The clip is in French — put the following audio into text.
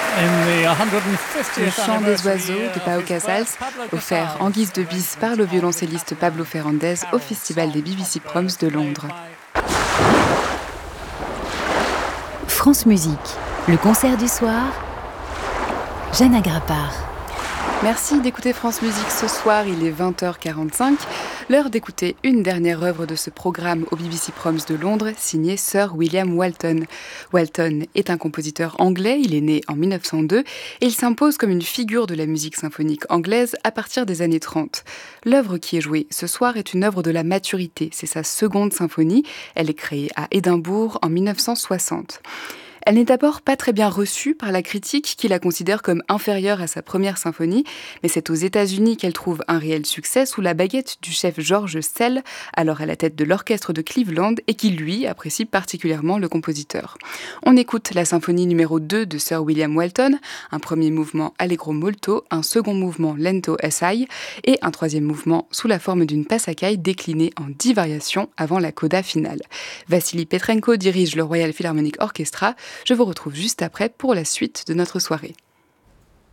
Le chant des oiseaux de Pau Casals, offert en guise de bis par le violoncelliste Pablo Ferrandez au Festival des BBC Proms de Londres. France Musique, le concert du soir, Jeanne Agrapard. Merci d'écouter France Musique ce soir, il est 20h45. L'heure d'écouter une dernière œuvre de ce programme au BBC Proms de Londres, signé Sir William Walton. Walton est un compositeur anglais, il est né en 1902 et il s'impose comme une figure de la musique symphonique anglaise à partir des années 30. L'œuvre qui est jouée ce soir est une œuvre de la maturité, c'est sa seconde symphonie, elle est créée à Édimbourg en 1960. Elle n'est d'abord pas très bien reçue par la critique qui la considère comme inférieure à sa première symphonie, mais c'est aux États-Unis qu'elle trouve un réel succès sous la baguette du chef George Szell, alors à la tête de l'orchestre de Cleveland et qui, lui, apprécie particulièrement le compositeur. On écoute la symphonie numéro 2 de Sir William Walton, un premier mouvement allegro molto, un second mouvement lento assai et un troisième mouvement sous la forme d'une passacaille déclinée en 10 variations avant la coda finale. Vassili Petrenko dirige le Royal Philharmonic Orchestra. Je vous retrouve juste après pour la suite de notre soirée.